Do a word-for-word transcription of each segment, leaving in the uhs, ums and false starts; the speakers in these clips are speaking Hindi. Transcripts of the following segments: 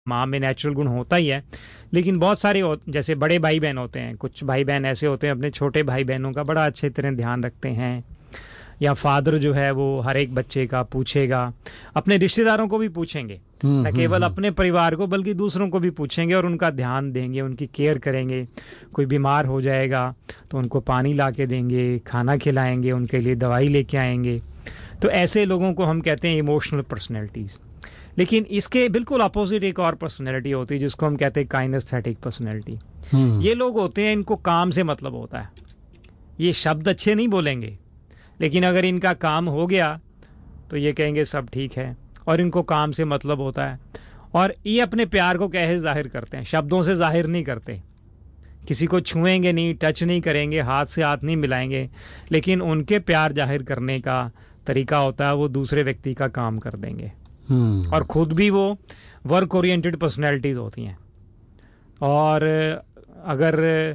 माँ में नेचुरल गुण होता ही है, लेकिन बहुत सारे जैसे बड़े भाई बहन होते हैं, कुछ भाई बहन ऐसे होते हैं अपने छोटे भाई बहनों का बड़ा अच्छे तरह ध्यान रखते हैं, या फादर जो है वो हर एक बच्चे का पूछेगा, अपने रिश्तेदारों को भी पूछेंगे, न केवल अपने परिवार को बल्कि दूसरों को भी पूछेंगे और उनका ध्यान देंगे, उनकी केयर करेंगे। कोई बीमार हो जाएगा तो उनको पानी ला के देंगे, खाना खिलाएंगे, उनके लिए दवाई लेके आएंगे। तो ऐसे लोगों को हम कहते हैं इमोशनल पर्सनैलिटीज़। लेकिन इसके बिल्कुल अपोजिट एक और पर्सनैलिटी होती है जिसको हम कहते हैं काइनेस्थेटिक पर्सनैलिटी। ये लोग होते हैं, इनको काम से मतलब होता है, ये शब्द अच्छे नहीं बोलेंगे, लेकिन अगर इनका काम हो गया तो ये कहेंगे सब ठीक है, और इनको काम से मतलब होता है। और ये अपने प्यार को कैसे जाहिर करते हैं, शब्दों से जाहिर नहीं करते, किसी को छुएंगे नहीं, टच नहीं करेंगे, हाथ से हाथ नहीं मिलाएंगे, लेकिन उनके प्यार जाहिर करने का तरीका होता है वो दूसरे व्यक्ति का काम कर देंगे। hmm. और ख़ुद भी वो वर्क ओरिएंटेड पर्सनैलिटीज़ होती हैं। और अगर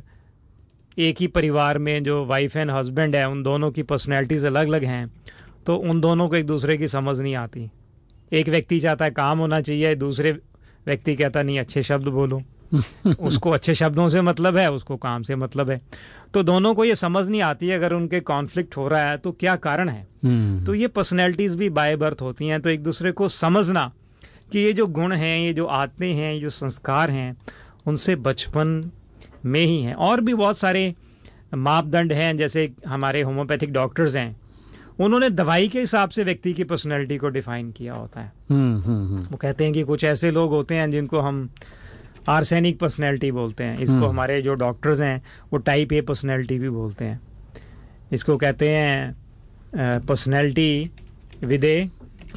एक ही परिवार में जो वाइफ एंड हस्बैंड है, उन दोनों की पर्सनैलिटीज़ अलग अलग हैं, तो उन दोनों को एक दूसरे की समझ नहीं आती। एक व्यक्ति चाहता है काम होना चाहिए, दूसरे व्यक्ति कहता नहीं अच्छे शब्द बोलो। उसको अच्छे शब्दों से मतलब है, उसको काम से मतलब है। तो दोनों को ये समझ नहीं आती है अगर उनके कॉन्फ्लिक्ट हो रहा है तो क्या कारण है। hmm. तो ये पर्सनैलिटीज़ भी बाय बर्थ होती हैं। तो एक दूसरे को समझना कि ये जो गुण हैं, ये जो आदतें हैं, ये जो संस्कार हैं, उनसे बचपन में ही हैं। और भी बहुत सारे मापदंड हैं, जैसे हमारे होम्योपैथिक डॉक्टर्स हैं, उन्होंने दवाई के हिसाब से व्यक्ति की पर्सनैलिटी को डिफाइन किया होता है। hmm, hmm, hmm. वो कहते हैं कि कुछ ऐसे लोग होते हैं जिनको हम आर्सेनिक पर्सनैलिटी बोलते हैं, इसको hmm. हमारे जो डॉक्टर्स हैं वो टाइप ए पर्सनैलिटी भी बोलते हैं। इसको कहते हैं personality with A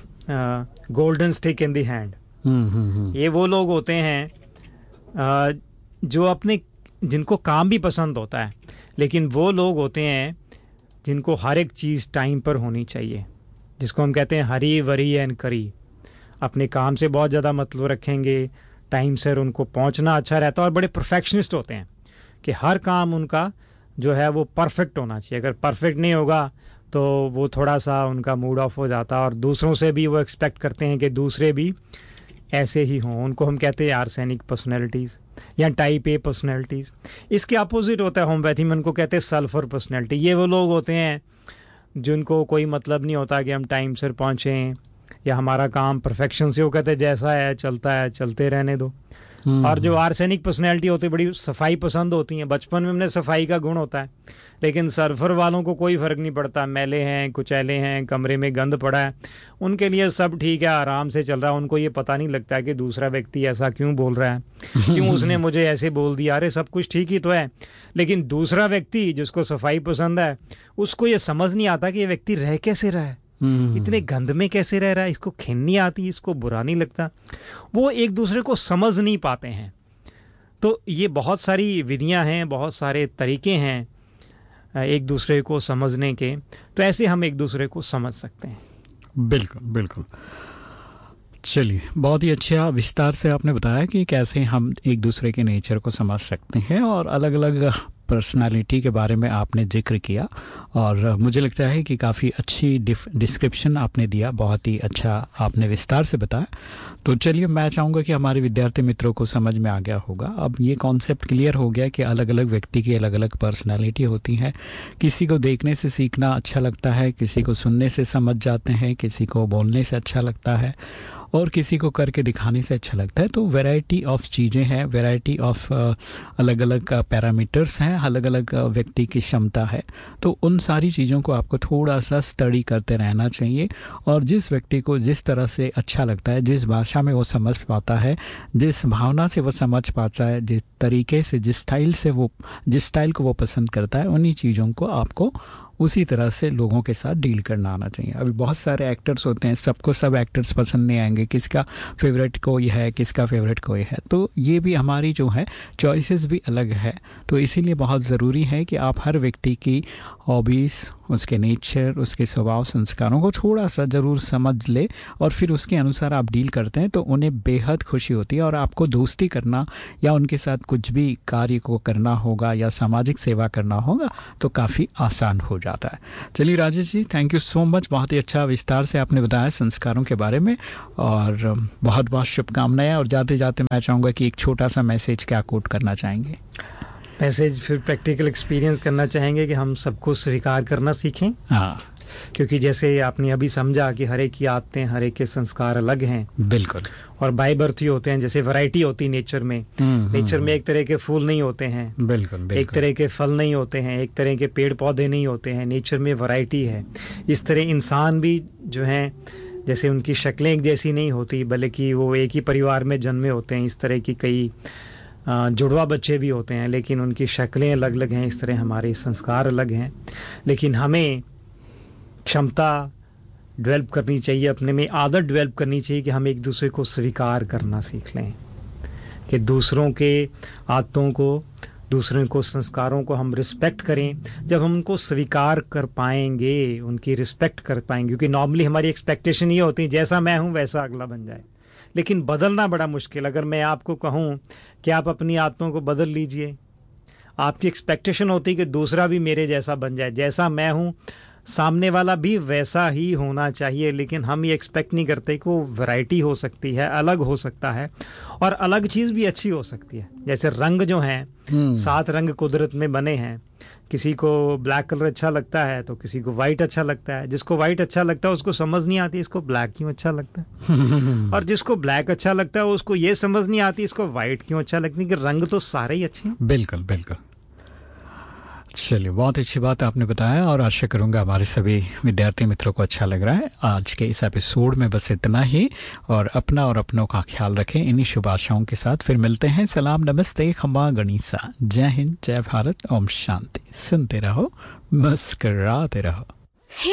golden stick in the hand. ये वो लोग होते हैं uh, जो अपने जिनको काम भी पसंद होता है, लेकिन वो लोग होते हैं जिनको हर एक चीज़ टाइम पर होनी चाहिए, जिसको हम कहते हैं हरी वरी एंड करी। अपने काम से बहुत ज़्यादा मतलब रखेंगे, टाइम से उनको पहुंचना अच्छा रहता है, और बड़े परफेक्शनिस्ट होते हैं कि हर काम उनका जो है वो परफेक्ट होना चाहिए। अगर परफेक्ट नहीं होगा तो वो थोड़ा सा उनका मूड ऑफ हो जाता है, और दूसरों से भी वो एक्सपेक्ट करते हैं कि दूसरे भी ऐसे ही हों। उनको हम कहते हैं आर्सेनिक पर्सनैलिटीज़ या टाइप ए पर्सनैलिटीज़। इसके अपोजिट होता है होम्योपैथी में, उनको कहते हैं सल्फर पर्सनैलिटी। ये वो लोग होते हैं जिनको कोई मतलब नहीं होता कि हम टाइम से पहुँचें या हमारा काम परफेक्शन से, वो कहते हैं जैसा है चलता है, चलते रहने दो। और जो आर्सेनिक पर्सनैलिटी होती है, बड़ी सफाई पसंद होती हैं, बचपन में उन्हें सफाई का गुण होता है, लेकिन सल्फर वालों को कोई फ़र्क नहीं पड़ता, मैले हैं, कुचैले हैं, कमरे में गंद पड़ा है, उनके लिए सब ठीक है, आराम से चल रहा है। उनको ये पता नहीं लगता कि दूसरा व्यक्ति ऐसा क्यों बोल रहा है, क्यों उसने मुझे ऐसे बोल दिया, अरे सब कुछ ठीक ही तो है। लेकिन दूसरा व्यक्ति जिसको सफाई पसंद है, उसको ये समझ नहीं आता कि ये व्यक्ति रह कैसे रहा है, इतने गंद में कैसे रह रहा है, इसको खिन्नी आती, इसको बुरा नहीं लगता। वो एक दूसरे को समझ नहीं पाते हैं। तो ये बहुत सारी विधियां हैं, बहुत सारे तरीके हैं एक दूसरे को समझने के। तो ऐसे हम एक दूसरे को समझ सकते हैं। बिल्कुल बिल्कुल। चलिए, बहुत ही अच्छा विस्तार से आपने बताया कि कैसे हम एक दूसरे के नेचर को समझ सकते हैं, और अलग अलग पर्सनालिटी के बारे में आपने जिक्र किया, और मुझे लगता है कि काफ़ी अच्छी डिस्क्रिप्शन आपने दिया, बहुत ही अच्छा आपने विस्तार से बताया। तो चलिए, मैं चाहूँगा कि हमारे विद्यार्थी मित्रों को समझ में आ गया होगा, अब ये कॉन्सेप्ट क्लियर हो गया कि अलग अलग व्यक्ति की अलग अलग पर्सनालिटी होती है। किसी को देखने से सीखना अच्छा लगता है, किसी को सुनने से समझ जाते हैं, किसी को बोलने से अच्छा लगता है, और किसी को करके दिखाने से अच्छा लगता है। तो वैरायटी ऑफ चीज़ें हैं, वैरायटी ऑफ अलग अलग पैरामीटर्स हैं, अलग अलग व्यक्ति की क्षमता है। तो उन सारी चीज़ों को आपको थोड़ा सा स्टडी करते रहना चाहिए, और जिस व्यक्ति को जिस तरह से अच्छा लगता है, जिस भाषा में वो समझ पाता है, जिस भावना से वो समझ पाता है, जिस तरीके से, जिस स्टाइल से वो जिस स्टाइल को वो पसंद करता है, उन्हीं चीज़ों को आपको उसी तरह से लोगों के साथ डील करना आना चाहिए। अभी बहुत सारे एक्टर्स होते हैं, सबको सब एक्टर्स पसंद नहीं आएंगे, किसका फेवरेट कोई है, किसका फेवरेट कोई है। तो ये भी हमारी जो है चॉइसेस भी अलग है। तो इसीलिए बहुत ज़रूरी है कि आप हर व्यक्ति की हॉबीज़ उसके नेचर, उसके स्वभाव संस्कारों को थोड़ा सा ज़रूर समझ ले और फिर उसके अनुसार आप डील करते हैं तो उन्हें बेहद खुशी होती है और आपको दोस्ती करना या उनके साथ कुछ भी कार्य को करना होगा या सामाजिक सेवा करना होगा तो काफ़ी आसान हो जाता है। चलिए Rajesh ji, thank you so much, बहुत ही अच्छा विस्तार से आपने बताया संस्कारों के बारे में और बहुत बहुत शुभकामनाएं। और जाते जाते मैं चाहूँगा कि एक छोटा सा मैसेज क्या कोट करना चाहेंगे? मैसेज फिर प्रैक्टिकल एक्सपीरियंस करना चाहेंगे कि हम सबको स्वीकार करना सीखें। हाँ, क्योंकि जैसे आपने अभी समझा कि हर एक की आदतें, हर एक के संस्कार अलग हैं। बिल्कुल। और बाय बर्थ ही होते हैं, जैसे वैरायटी होती है नेचर में। नेचर में एक तरह के फूल नहीं होते हैं, बिल्कुल, बिल्कुल। एक तरह के फल नहीं होते हैं, एक तरह के पेड़ पौधे नहीं होते हैं। नेचर में वैरायटी है। इस तरह इंसान भी जो हैं, जैसे उनकी शक्लें एक जैसी नहीं होती, बल्कि वो एक ही परिवार में जन्मे होते हैं। इस तरह की कई जुड़वा बच्चे भी होते हैं, लेकिन उनकी शक्लें अलग अलग हैं। इस तरह हमारे संस्कार अलग हैं, लेकिन हमें क्षमता डेवलप करनी चाहिए, अपने में आदत डेवलप करनी चाहिए कि हम एक दूसरे को स्वीकार करना सीख लें, कि दूसरों के आदतों को, दूसरों को संस्कारों को हम रिस्पेक्ट करें। जब हम उनको स्वीकार कर पाएंगे, उनकी रिस्पेक्ट कर पाएंगे, क्योंकि नॉर्मली हमारी एक्सपेक्टेशन ये होती है जैसा मैं हूँ वैसा अगला बन जाए, लेकिन बदलना बड़ा मुश्किल। अगर मैं आपको कहूँ कि आप अपनी आदतों को बदल लीजिए, आपकी एक्सपेक्टेशन होती है कि दूसरा भी मेरे जैसा बन जाए, जैसा मैं हूँ सामने वाला भी वैसा ही होना चाहिए, लेकिन हम ये एक्सपेक्ट नहीं करते कि वो वैरायटी हो सकती है, अलग हो सकता है, और अलग चीज़ भी अच्छी हो सकती है। जैसे रंग जो हैं, सात रंग कुदरत में बने हैं। किसी को ब्लैक कलर अच्छा लगता है तो किसी को वाइट अच्छा लगता है। जिसको वाइट अच्छा लगता है उसको समझ नहीं आती इसको ब्लैक क्यों अच्छा लगता है, और जिसको ब्लैक अच्छा लगता है उसको ये समझ नहीं आती इसको वाइट क्यों अच्छा लगता है, कि रंग तो सारे ही अच्छे हैं। बिल्कुल, बिल्कुल। चलिए, बहुत अच्छी बात आपने बताया और आशा करूंगा हमारे सभी विद्यार्थी मित्रों को अच्छा लग रहा है। आज के इस एपिसोड में बस इतना ही, और अपना और अपनों का ख्याल रखें। इन्हीं शुभ आशाओं के साथ फिर मिलते हैं। सलाम, नमस्ते, खम्बा गणिसा, जय हिंद, जय भारत, ओम शांति। सुनते रहो, मुस्कराते रहो।